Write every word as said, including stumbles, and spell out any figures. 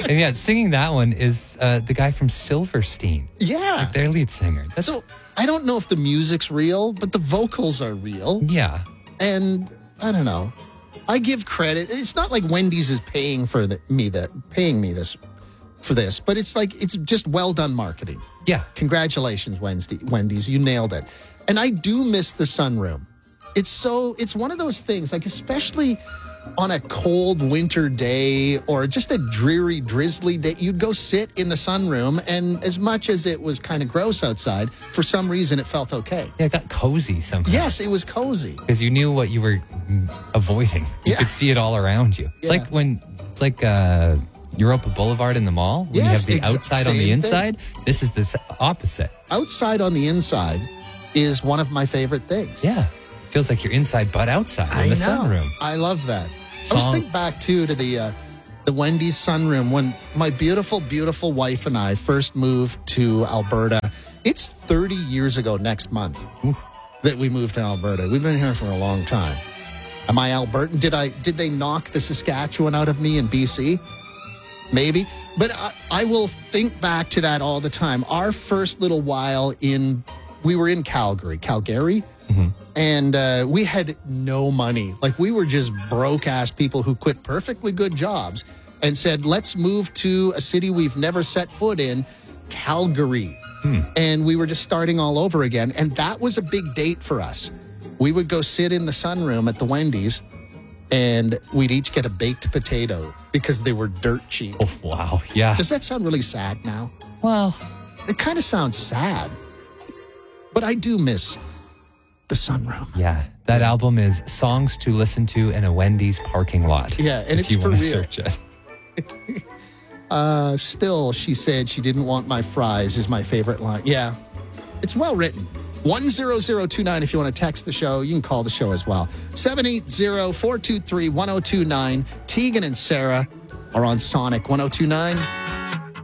And yeah, singing that one is uh, the guy from Silverstein. Yeah. Like their lead singer. That's, So I don't know if the music's real, but the vocals are real. yeah. And I don't know. I give credit. It's not like Wendy's is paying for the, me that paying me this for this, but it's like it's just well done marketing. Yeah. Congratulations, Wednesday, Wendy's. You nailed it. And I do miss the sunroom. It's so it's one of those things, like especially on a cold winter day or just a dreary, drizzly day, you'd go sit in the sunroom, and as much as it was kind of gross outside, for some reason it felt okay. Yeah, it got cozy somehow. Yes, it was cozy. Because you knew what you were mm, avoiding. You Yeah. could see it all around you. It's Yeah. like when, it's like uh, Europa Boulevard in the mall. When Yes, you have the exa- outside on the same inside. This is the s- opposite. Outside on the inside is one of my favorite things. Yeah. Feels like you're inside but outside in the sunroom. I love that. I Songs. was thinking back too to the uh, the Wendy's sunroom when my beautiful, beautiful wife and I first moved to Alberta. It's thirty years ago next month Oof. that we moved to Alberta. We've been here for a long time. Am I Albertan? Did I did they knock the Saskatchewan out of me in B C? Maybe. But I, I will think back to that all the time. Our first little while in, we were in Calgary, Calgary. Mm-hmm. And uh, we had no money. Like we were just broke ass people who quit perfectly good jobs and said, let's move to a city we've never set foot in, Calgary. Hmm. And we were just starting all over again. And that was a big date for us. We would go sit in the sunroom at the Wendy's and we'd each get a baked potato because they were dirt cheap. Oh, wow. Yeah. Does that sound really sad now? Well, It kind of sounds sad. But I do miss the sunroom. yeah. That album is Songs to Listen to in a Wendy's Parking Lot. Yeah, and if it's you for want to real. search it. Uh, still, she said she didn't want my fries is my favorite line. Yeah, it's well written. one zero zero two nine if you want to text the show. You can call the show as well. seven eight zero, four two three, one zero two nine. Tegan and Sarah are on Sonic one oh two nine.